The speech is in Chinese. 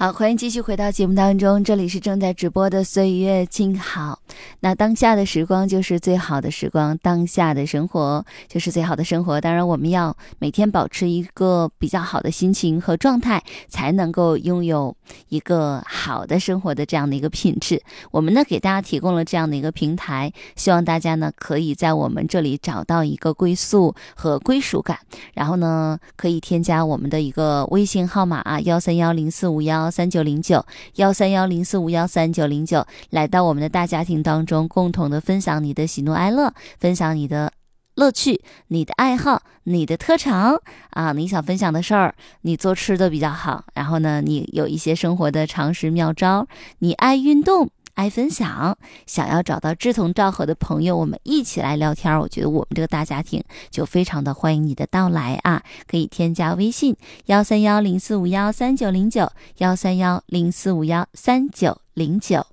好，欢迎继续回到节目当中，这里是正在直播的岁月静好。那当下的时光就是最好的时光，当下的生活就是最好的生活。当然我们要每天保持一个比较好的心情和状态，才能够拥有一个好的生活的这样的一个品质。我们呢给大家提供了这样的一个平台，希望大家呢可以在我们这里找到一个归宿和归属感，然后呢可以添加我们的一个微信号码啊13104513909，13104513909，来到我们的大家庭当中，共同的分享你的喜怒哀乐，分享你的乐趣，你的爱好，你的特长啊，你想分享的事儿，你做吃的比较好，然后呢你有一些生活的常识妙招，你爱运动爱分享，想要找到志同道合的朋友，我们一起来聊天，我觉得我们这个大家庭就非常的欢迎你的到来啊！可以添加微信13104513909，13104513909。